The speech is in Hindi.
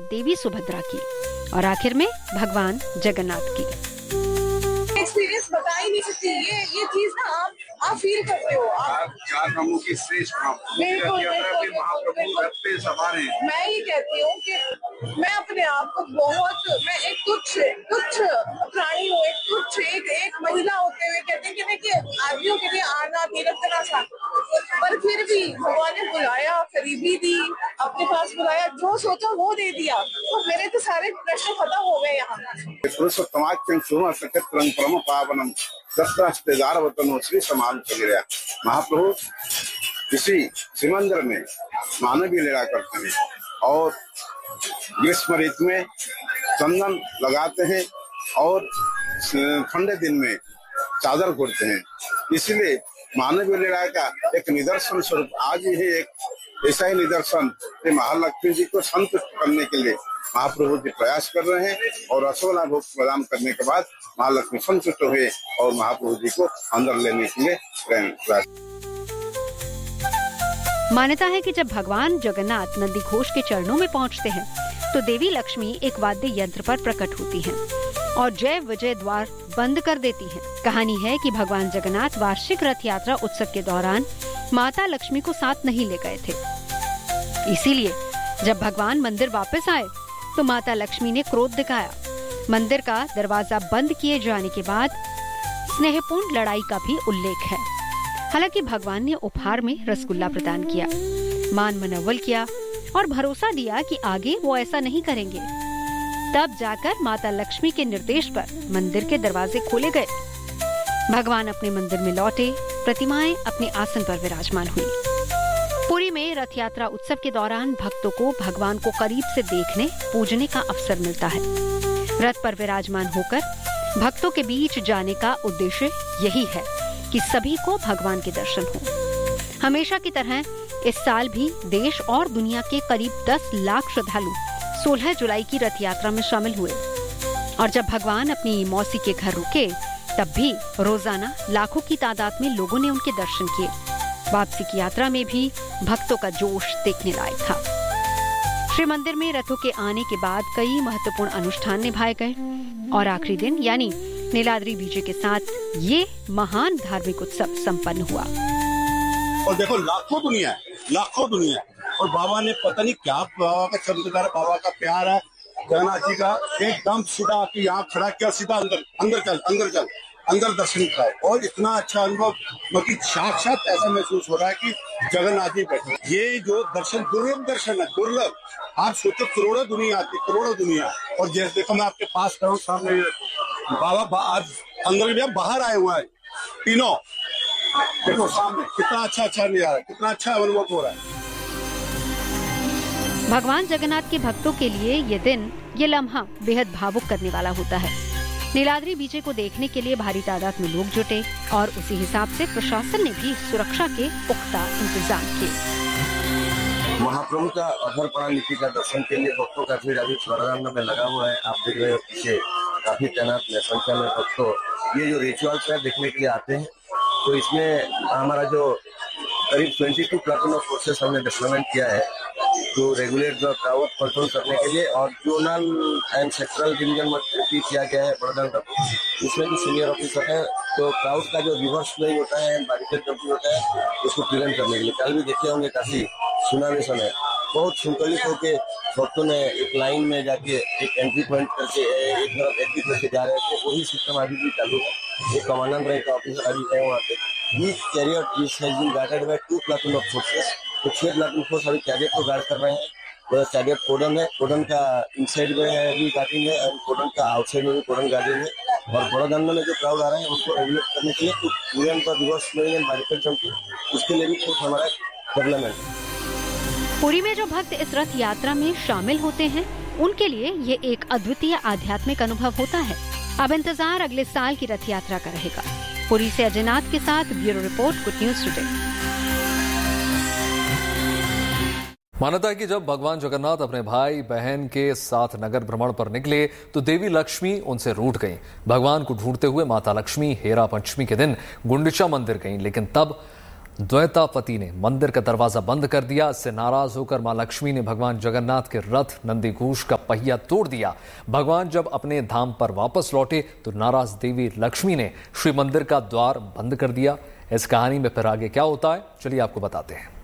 देवी सुभद्रा की और आखिर में भगवान जगन्नाथ की। एक्सपीरियंस बता ही नहीं सकती, ये चीज ना आप फील करते हो। आप चार धामों की श्रेष्ठ महाप्रभु रथ पे सवार हैं। मैं ये कहती हूँ कि मैं अपने आप को मैं एक तुच्छ प्राणी हूँ, एक महिला होते हुए कहते हैं कि देखिए आदमियों के लिए आना तीर्थ करना आसान, पर फिर भी भगवान ने बुलाया, करीबी दी, अपने पास बुलाया, जो सोचा वो दे दिया, तो मेरे तो सारे प्रश्न खत्म हो गए यहाँ। पावनम सत्रास्तेदारवतनो श्री समान चलिया। महाप्रभु इसी सिमंदर में मानवीय लीला करते हैं और ग्रीष्म ऋतु में चंदन लगाते हैं और ठंडे दिन में चादर घुड़ते हैं। इसलिए मानवीय लीला का एक निदर्शन स्वरूप आज ही एक ऐसा ही निदर्शन महालक्ष्मी जी को संतुष्ट करने के लिए महाप्रभु जी प्रयास कर रहे हैं और रसोला भोग प्रदान करने के बाद महालक्ष्मी संतुष्ट हुए और महाप्रभु जी को अंदर लेने के लिए प्रयास। मान्यता है कि जब भगवान जगन्नाथ नंदी घोष के चरणों में पहुंचते हैं तो देवी लक्ष्मी एक वाद्य यंत्र पर प्रकट होती हैं और जय विजय द्वार बंद कर देती हैं। कहानी है कि भगवान जगन्नाथ वार्षिक रथ यात्रा उत्सव के दौरान माता लक्ष्मी को साथ नहीं ले गए थे। इसीलिए जब भगवान मंदिर वापस आए तो माता लक्ष्मी ने क्रोध दिखाया। मंदिर का दरवाजा बंद किए जाने के बाद स्नेहपूर्ण लड़ाई का भी उल्लेख है। हालांकि भगवान ने उपहार में रसगुल्ला प्रदान किया, मान मनोवल किया और भरोसा दिया कि आगे वो ऐसा नहीं करेंगे। तब जाकर माता लक्ष्मी के निर्देश पर मंदिर के दरवाजे खोले गए। भगवान अपने मंदिर में लौटे, प्रतिमाएं अपने आसन पर विराजमान हुई। पुरी में रथ यात्रा उत्सव के दौरान भक्तों को भगवान को करीब से देखने, पूजने का अवसर मिलता है। रथ पर विराजमान होकर भक्तों के बीच जाने का उद्देश्य यही है कि सभी को भगवान के दर्शन हो। हमेशा की तरह इस साल भी देश और दुनिया के करीब 10 लाख श्रद्धालु 16 जुलाई की रथ यात्रा में शामिल हुए और जब भगवान अपनी मौसी के घर रुके तब भी रोजाना लाखों की तादाद में लोगों ने उनके दर्शन किए। वापसी की यात्रा में भी भक्तों का जोश देखने लायक था। श्री मंदिर में रथों के आने के बाद कई महत्वपूर्ण अनुष्ठान निभाए गए और आखिरी दिन यानी नीलाद्री बीजे के साथ ये महान धार्मिक उत्सव संपन्न हुआ। और देखो लाखों दुनिया और बाबा ने पता नहीं क्या, बाबा का चमत्कार, बाबा का प्यार है, जगन्नाथ जी का एकदम सीधा आके यहाँ खड़ा किया, सीधा अंदर दर्शन कराए और इतना अच्छा अनुभव, मतलब साक्षात ऐसा महसूस हो रहा है कि जगन्नाथ जी बैठे। ये जो दर्शन दुर्लभ दर्शन है, दुर्लभ। आप सोचो करोड़ों दुनिया और जैसे देखो मैं आपके पास करूँ सामने बाबा आज अंदर भी बाहर आए हुए हैं तीनों। देखो सामने कितना अच्छा नजारा है, कितना अच्छा अनुभव हो रहा है। भगवान जगन्नाथ के भक्तों के लिए ये लम्हा बेहद भावुक करने वाला होता है। नीलाद्री बीजे को देखने के लिए भारी तादाद में लोग जुटे और उसी हिसाब से प्रशासन ने भी सुरक्षा के पुख्ता इंतजाम किए। महाप्रभु का अधरपणा नीति का दर्शन के लिए भक्तों का भीड़ अभी स्वर्गांग में लगा हुआ है। आप देख रहे हो पीछे काफी तैनात संख्या में भक्तों ये जो रिचुअल्स है देखने के लिए आते हैं। तो इसमें हमारा जो करीब 22 प्लाटून ऑफ फोर्सेस हमने डिप्लॉयमेंट किया है तो रेगुलेट द क्राउड कंट्रोल करने के लिए और जोनल एंड सेक्टरल डिवीजन में किया गया है बड़गंगा। इसमें भी सीनियर ऑफिसर है तो क्राउड का जो रिवर्स नहीं होता है, बैरिकेड जंपिंग होता है, उसको प्रिवेंट करने के लिए। कल भी देखे होंगे काफी सुनामी समय बहुत संकलित होकर भक्तों ने एक लाइन में जाके एक एंट्री पॉइंट करके एक तरफ एंट्री करके जा रहे थे। वही सिस्टम अभी भी चालू है। एक कमांडेंट रैंक का ऑफिसर अभी है वहाँ पे। Each chariot is has been guarded by 2 platoon of forces। तो 6 प्लाटून फोर्स अभी चैरियट को गार्ड कर रहे हैं। तो चैरियट कोडन है, कोडन का इनसाइड में भी गार्डिंग है और कोडन का आउटसाइड में भी कोडन गार्डिंग है। और बड़गंगा में जो क्राउड आ रहा है उसको रेगुलेट करने के लिए पूरे पर rivers flowing and barricade jumping उसके लिए भी कुछ हमारा डेवलपमेंट। पुरी में जो भक्त इस रथ यात्रा में शामिल होते हैं उनके लिए ये एक अद्वितीय आध्यात्मिक अनुभव होता है। अब इंतजार अगले साल की रथ यात्रा का रहेगा। पुरी से अजयनाथ के साथ bureau report, good news today. मान्यता है कि जब भगवान जगन्नाथ अपने भाई बहन के साथ नगर भ्रमण पर निकले तो देवी लक्ष्मी उनसे रूठ गईं। भगवान को ढूंढते हुए माता लक्ष्मी हेरा पंचमी के दिन गुंडिचा मंदिर गईं, लेकिन तब द्वैतापति ने मंदिर का दरवाजा बंद कर दिया। इससे नाराज होकर मां लक्ष्मी ने भगवान जगन्नाथ के रथ नंदीघोष का पहिया तोड़ दिया। भगवान जब अपने धाम पर वापस लौटे तो नाराज देवी लक्ष्मी ने श्री मंदिर का द्वार बंद कर दिया। इस कहानी में फिर आगे क्या होता है, चलिए आपको बताते हैं।